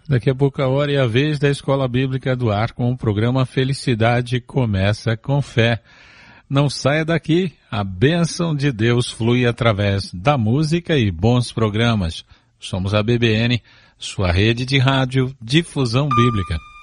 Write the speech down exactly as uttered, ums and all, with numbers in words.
Daqui a pouco a hora e a vez da Escola Bíblica do Ar com o programa Felicidade Começa com Fé. Não saia daqui, a bênção de Deus flui através da música e bons programas. Somos a B B N, sua rede de rádio Difusão Bíblica.